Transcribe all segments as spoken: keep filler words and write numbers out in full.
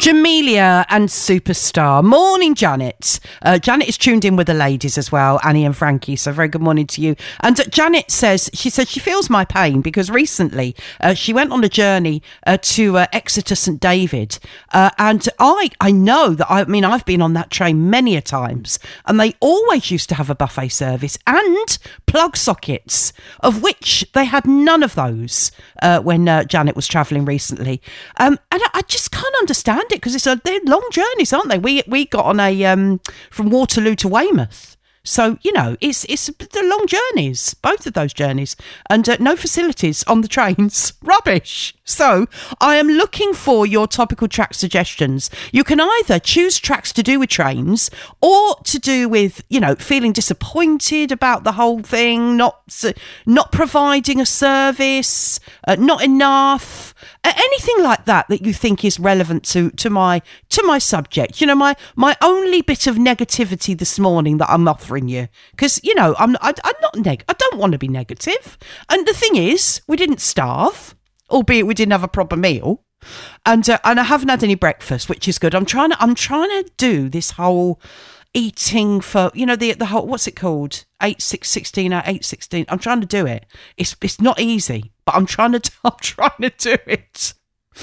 Jamelia and Superstar. Morning, Janet. Uh, Janet is tuned in with the ladies as well, Annie and Frankie, so very good morning to you. And uh, Janet says, she says she feels my pain because recently uh, she went on a journey uh, to uh, Exeter St David, uh, and I, I know that, I mean, I've been on that train many a times, and they always used to have a buffet service and plug sockets, of which they had none of those uh, when uh, Janet was travelling recently. Um, and I, I just can't understand it because it's a, they're long journeys, aren't they? We we got on a um, from Waterloo to Weymouth, so you know it's it's the long journeys, both of those journeys, and uh, no facilities on the trains. Rubbish. So I am looking for your topical track suggestions. You can either choose tracks to do with trains or to do with, you know, feeling disappointed about the whole thing, not not providing a service, uh, not enough, uh, anything like that that you think is relevant to to my to my subject. You know, my my only bit of negativity this morning that I'm offering you, because you know I'm I, I'm not neg. I don't want to be negative. And the thing is, we didn't starve, albeit we didn't have a proper meal, and uh, and I haven't had any breakfast, which is good. I'm trying to I'm trying to do this whole eating for, you know, the the whole, what's it called, eight six sixteen or eight sixteen. I'm trying to do it. It's it's not easy, but I'm trying to I'm trying to do it.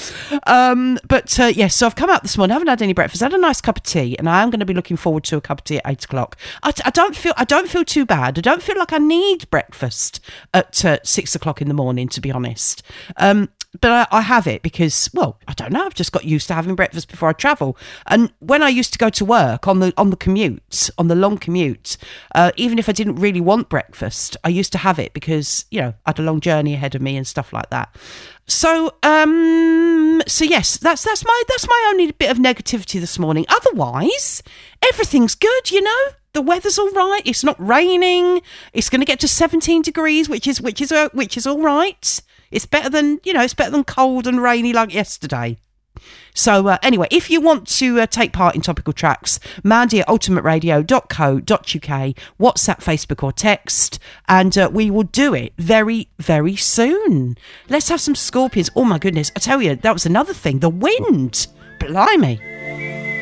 Um, but uh, yes, so I've come out this morning, I haven't had any breakfast, I had a nice cup of tea, and I am going to be looking forward to a cup of tea at eight o'clock. I, I don't feel I don't feel too bad. I don't feel like I need breakfast at uh, six o'clock in the morning, to be honest. Um, but I, I have it because, well, I don't know, I've just got used to having breakfast before I travel. And when I used to go to work on the on the commute, on the long commute, uh, even if I didn't really want breakfast, I used to have it because, you know, I had a long journey ahead of me and stuff like that. So, um, so yes, that's that's my that's my only bit of negativity this morning. Otherwise, everything's good, you know. The weather's all right. It's not raining. It's going to get to seventeen degrees, which is which is uh, which is all right. It's better than, you know, it's better than cold and rainy like yesterday. So uh, anyway, if you want to uh, take part in topical tracks, Mandy at ultimate radio dot co dot uk, WhatsApp, Facebook or text, and uh, we will do it very, very soon. Let's have some Scorpions. Oh my goodness, I tell you, that was another thing. The wind. Blimey.